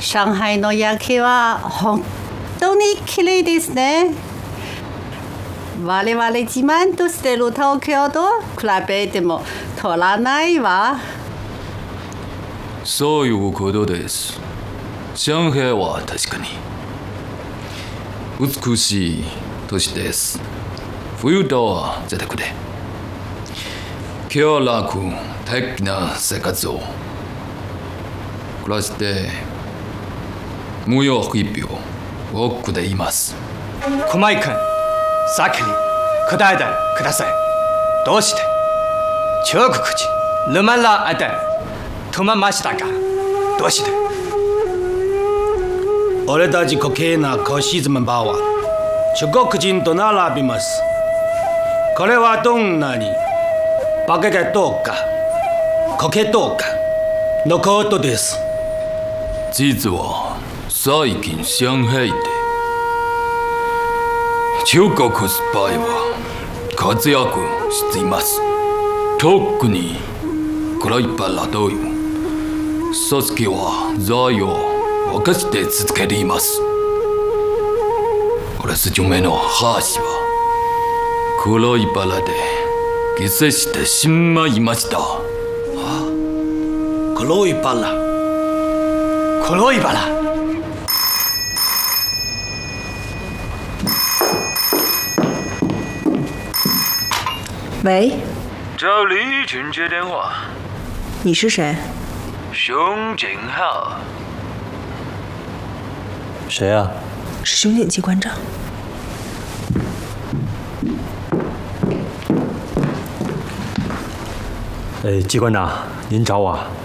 上海の夜景は本当に綺麗ですね。我々自慢としてる東京と比べても取らないわ。 そういうことです。上海は確かに美しい都市です。冬とは贅沢で気楽的な生活を暮らして無用日々を送っています。 熊井君、先に答えてください。どうして中国人ルマンラーで止まましたか？どうして？ 俺たち固形なコシズムバは中国人と並びます。これはどんなにバカかどうかコケどうかのことです。 実は最近上海で中国スパイは活躍しています。特にクライパラという組織は罪を犯して続けています。これすじめの橋は黒いバラで犠牲してしまいました。 黒いバラ。 黒いバラ。 喂， 找李俊接电话。 你是谁？ 熊景浩。 谁啊？ 是刑警机关长。 机关长，您找我？